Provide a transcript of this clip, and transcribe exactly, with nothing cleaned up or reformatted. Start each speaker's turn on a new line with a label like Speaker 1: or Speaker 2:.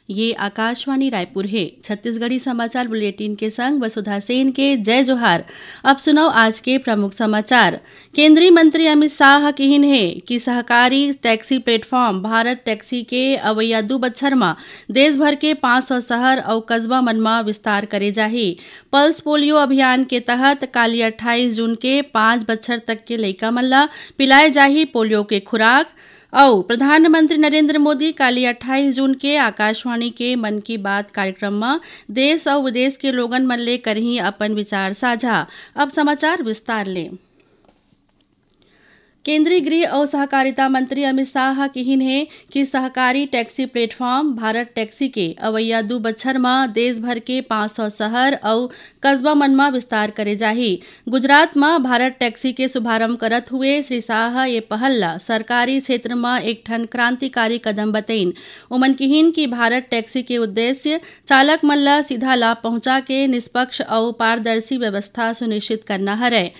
Speaker 1: ये आकाशवाणी रायपुर है। छत्तीसगढ़ी समाचार बुलेटिन के संग वसुधा सेन के जय जोहार। अब सुनो आज के प्रमुख समाचार। केंद्रीय मंत्री अमित शाह कहिन है कि सहकारी टैक्सी प्लेटफॉर्म भारत टैक्सी के अवैया दू बच्छर में देश भर के पाँच सौ शहर और कस्बा मन में विस्तार करे जाही। पल्स पोलियो अभियान के तहत काली अट्ठाईस जून के पाँच बच्छर तक के लइका मन ला पिलाए जाही पोलियो के खुराक। और प्रधानमंत्री नरेंद्र मोदी काली अट्ठाईस जून के आकाशवाणी के मन की बात कार्यक्रम में देश और विदेश के लोगन मन ले करही अपन विचार साझा। अब समाचार विस्तार ले। केंद्रीय गृह और सहकारिता मंत्री अमित शाह कहिन है कि सहकारी टैक्सी प्लेटफॉर्म भारत टैक्सी के अवैया दू बच्छर में देश भर के पाँच सौ शहर और कस्बा मन में विस्तार करे जाही। गुजरात में भारत टैक्सी के शुभारंभ करत हुए श्री शाह ये पहल ला सरकारी क्षेत्र में एक ठन क्रांतिकारी कदम बतईन। उमन कहिन कि भारत टैक्सी के उद्देश्य चालक मन ला सीधा लाभ पहुंचा के निष्पक्ष और पारदर्शी व्यवस्था सुनिश्चित करना हरै।